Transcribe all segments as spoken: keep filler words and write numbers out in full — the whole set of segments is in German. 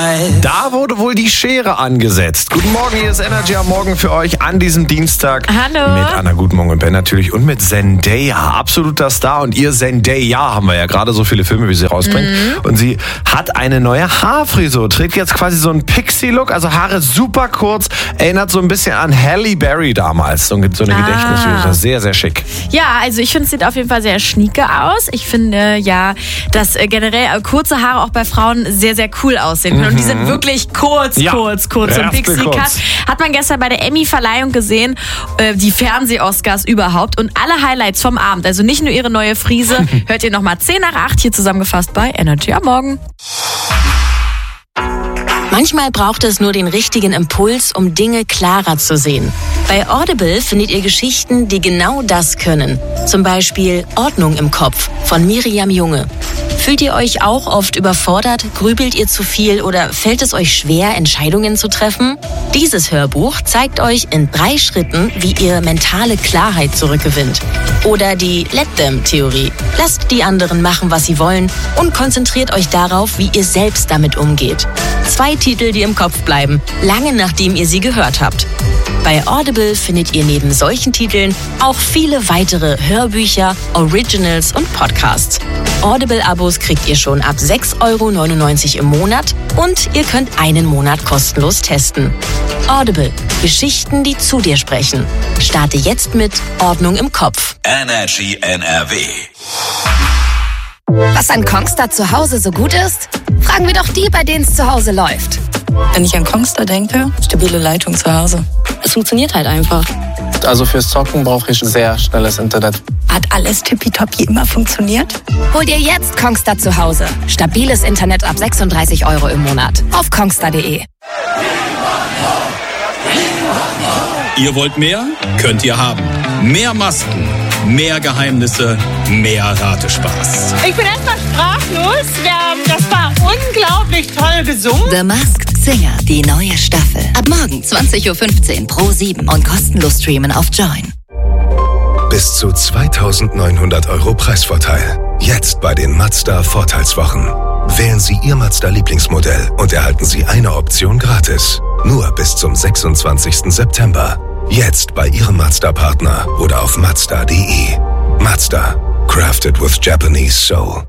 Da wurde wohl die Schere angesetzt. Guten Morgen, hier ist Energy am Morgen für euch an diesem Dienstag. Hallo. Mit Anna Guten Morgen und Ben natürlich und mit Zendaya, absoluter Star. Und ihr Zendaya haben wir ja gerade so viele Filme, wie sie rausbringt. Mhm. Und sie hat eine neue Haarfrisur, trägt jetzt quasi so einen Pixie-Look, also Haare super kurz, erinnert so ein bisschen an Halle Berry damals, so eine Ah. Gedächtnisfrisur, sehr, sehr schick. Ja, also ich finde, es sieht auf jeden Fall sehr schnieke aus. Ich finde ja, dass äh, generell kurze Haare auch bei Frauen sehr, sehr cool aussehen können. Mhm. Und die sind wirklich kurz, ja. kurz, kurz. So ein Pixie-Cut hat man gestern bei der Emmy-Verleihung gesehen, äh, die Fernseh-Oscars überhaupt. Und alle Highlights vom Abend, also nicht nur ihre neue Frise, hört ihr nochmal zehn nach acht hier zusammengefasst bei Energy am Morgen. Manchmal braucht es nur den richtigen Impuls, um Dinge klarer zu sehen. Bei Audible findet ihr Geschichten, die genau das können. Zum Beispiel Ordnung im Kopf von Miriam Junge. Fühlt ihr euch auch oft überfordert? Grübelt ihr zu viel oder fällt es euch schwer, Entscheidungen zu treffen? Dieses Hörbuch zeigt euch in drei Schritten, wie ihr mentale Klarheit zurückgewinnt. Oder die Let-Them-Theorie. Lasst die anderen machen, was sie wollen und konzentriert euch darauf, wie ihr selbst damit umgeht. Zwei Titel, die im Kopf bleiben, lange nachdem ihr sie gehört habt. Bei Audible findet ihr neben solchen Titeln auch viele weitere Hörbücher, Originals und Podcasts. Audible-Abos kriegt ihr schon ab sechs Euro neunundneunzig im Monat und ihr könnt einen Monat kostenlos testen. Audible. Geschichten, die zu dir sprechen. Starte jetzt mit Ordnung im Kopf. Energy N R W. Was an Kongstar zu Hause so gut ist? Fragen wir doch die, bei denen es zu Hause läuft. Wenn ich an Kongstar denke, stabile Leitung zu Hause. Es funktioniert halt einfach. Also fürs Zocken brauche ich sehr schnelles Internet. Hat alles tippitoppi immer funktioniert? Hol dir jetzt Kongstar zu Hause. Stabiles Internet ab sechsunddreißig Euro im Monat. Auf kongstar punkt de. Ihr wollt mehr? Könnt ihr haben. Mehr Masken, mehr Geheimnisse, mehr Ratespaß. Ich bin erstmal sprachlos. Das war unglaublich toll gesungen. The Masked Singer, die neue Staffel. Ab morgen zwanzig Uhr fünfzehn pro sieben und kostenlos streamen auf Join. Bis zu zweitausendneunhundert Euro Preisvorteil. Jetzt bei den Mazda Vorteilswochen. Wählen Sie Ihr Mazda-Lieblingsmodell und erhalten Sie eine Option gratis. Nur bis zum sechsundzwanzigsten September. Jetzt bei Ihrem Mazda-Partner oder auf mazda punkt de. Mazda. Crafted with Japanese Soul.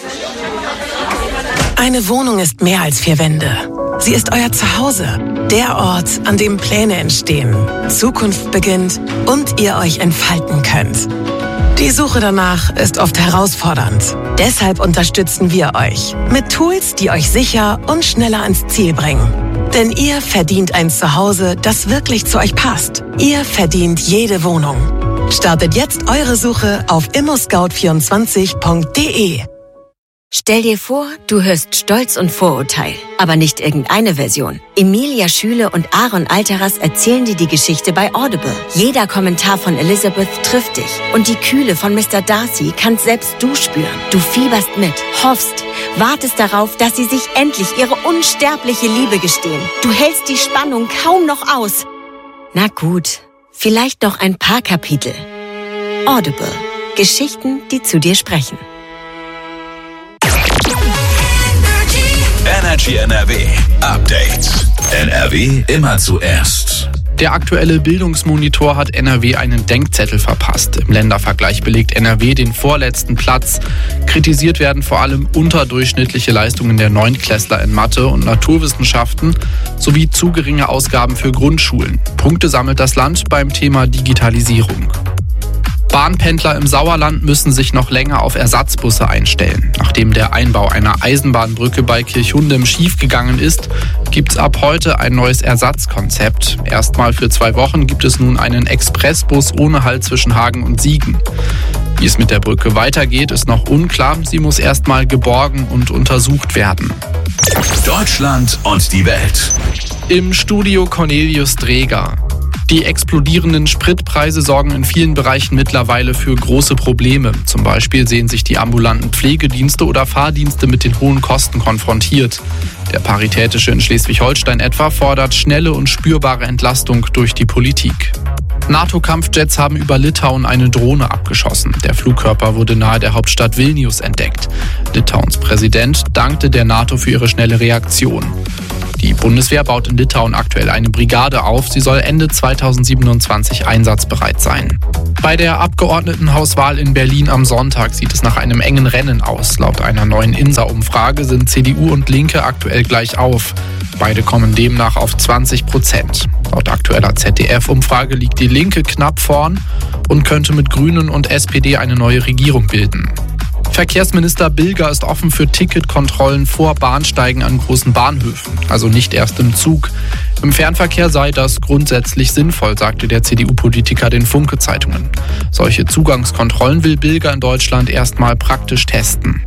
Eine Wohnung ist mehr als vier Wände. Sie ist euer Zuhause. Der Ort, an dem Pläne entstehen, Zukunft beginnt und ihr euch entfalten könnt. Die Suche danach ist oft herausfordernd. Deshalb unterstützen wir euch mit Tools, die euch sicher und schneller ans Ziel bringen. Denn ihr verdient ein Zuhause, das wirklich zu euch passt. Ihr verdient jede Wohnung. Startet jetzt eure Suche auf immoscout vierundzwanzig punkt de. Stell dir vor, du hörst Stolz und Vorurteil, aber nicht irgendeine Version. Emilia Schüle und Aaron Alteras erzählen dir die Geschichte bei Audible. Jeder Kommentar von Elizabeth trifft dich und die Kühle von Mister Darcy kannst selbst du spüren. Du fieberst mit, hoffst, wartest darauf, dass sie sich endlich ihre unsterbliche Liebe gestehen. Du hältst die Spannung kaum noch aus. Na gut, vielleicht noch ein paar Kapitel. Audible. Geschichten, die zu dir sprechen. Energy N R W. Updates. N R W immer zuerst. Der aktuelle Bildungsmonitor hat N R W einen Denkzettel verpasst. Im Ländervergleich belegt N R W den vorletzten Platz. Kritisiert werden vor allem unterdurchschnittliche Leistungen der Neuntklässler in Mathe und Naturwissenschaften sowie zu geringe Ausgaben für Grundschulen. Punkte sammelt das Land beim Thema Digitalisierung. Bahnpendler im Sauerland müssen sich noch länger auf Ersatzbusse einstellen. Nachdem der Einbau einer Eisenbahnbrücke bei Kirchhundem schiefgegangen ist, gibt es ab heute ein neues Ersatzkonzept. Erstmal für zwei Wochen gibt es nun einen Expressbus ohne Halt zwischen Hagen und Siegen. Wie es mit der Brücke weitergeht, ist noch unklar. Sie muss erstmal geborgen und untersucht werden. Deutschland und die Welt. Im Studio Cornelius Dreger. Die explodierenden Spritpreise sorgen in vielen Bereichen mittlerweile für große Probleme. Zum Beispiel sehen sich die ambulanten Pflegedienste oder Fahrdienste mit den hohen Kosten konfrontiert. Der Paritätische in Schleswig-Holstein etwa fordert schnelle und spürbare Entlastung durch die Politik. NATO-Kampfjets haben über Litauen eine Drohne abgeschossen. Der Flugkörper wurde nahe der Hauptstadt Vilnius entdeckt. Litauens Präsident dankte der NATO für ihre schnelle Reaktion. Die Bundeswehr baut in Litauen aktuell eine Brigade auf. Sie soll Ende zweitausendsiebenundzwanzig einsatzbereit sein. Bei der Abgeordnetenhauswahl in Berlin am Sonntag sieht es nach einem engen Rennen aus. Laut einer neuen I N S A-Umfrage sind C D U und Linke aktuell gleich auf. Beide kommen demnach auf zwanzig Prozent. Laut aktueller Z D F-Umfrage liegt die Linke knapp vorn und könnte mit Grünen und S P D eine neue Regierung bilden. Verkehrsminister Bilger ist offen für Ticketkontrollen vor Bahnsteigen an großen Bahnhöfen, also nicht erst im Zug. Im Fernverkehr sei das grundsätzlich sinnvoll, sagte der C D U-Politiker den Funke-Zeitungen. Solche Zugangskontrollen will Bilger in Deutschland erstmal praktisch testen.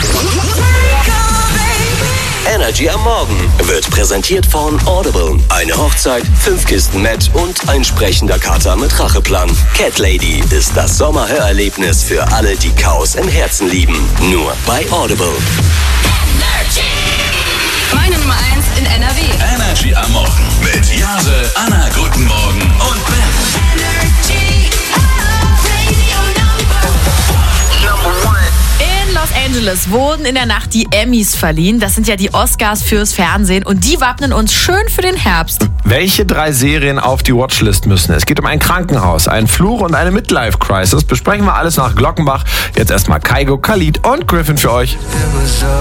Energy am Morgen wird präsentiert von Audible. Eine Hochzeit, fünf Kisten Met und ein sprechender Kater mit Racheplan. Cat Lady ist das Sommerhörerlebnis für alle, die Chaos im Herzen lieben. Nur bei Audible. Energy. Meine Nummer eins in N R W. Energy am Morgen mit Jase, Anna, guten Morgen und Ben. Energy, Radio Number One. In Los Angeles wurden in der Nacht die Emmys verliehen. Das sind ja die Oscars fürs Fernsehen und die wappnen uns schön für den Herbst. Welche drei Serien auf die Watchlist müssen? Es geht um ein Krankenhaus, einen Fluch und eine Midlife-Crisis. Besprechen wir alles nach Glockenbach. Jetzt erstmal Kygo, Khalid und Griffin für euch.